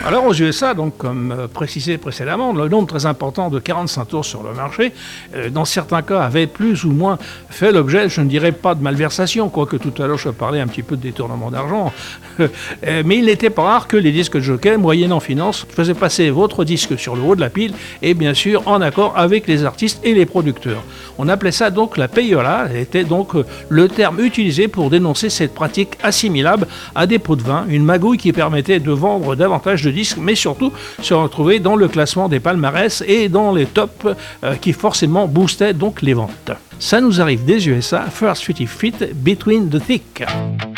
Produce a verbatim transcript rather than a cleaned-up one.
Alors aux U S A, donc comme euh, précisé précédemment, le nombre très important de quarante-cinq tours sur le marché, euh, dans certains cas, avait plus ou moins fait l'objet, je ne dirais pas de malversation, quoique tout à l'heure je parlais un petit peu de détournement d'argent, euh, mais il n'était pas rare que les disques jockey, moyennant finance, faisaient passer votre disque sur le haut de la pile, et bien sûr en accord avec les artistes et les producteurs. On appelait ça donc la payola, était donc euh, le terme utilisé pour dénoncer cette pratique assimilable à des pots de vin, une magouille qui permettait de vendre davantage de disques, mais surtout se retrouver dans le classement des palmarès et dans les tops euh, qui forcément boostaient donc les ventes. Ça nous arrive des U S A, First Fifty Feet Between the Thick.